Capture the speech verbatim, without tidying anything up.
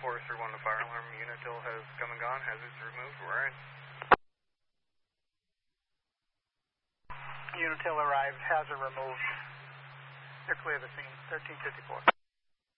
Forester one, the fire alarm Unitil has come and gone. Hazards removed. We're in. Unitil arrived. Hazard removed. They're clear of the scene. thirteen fifty-four.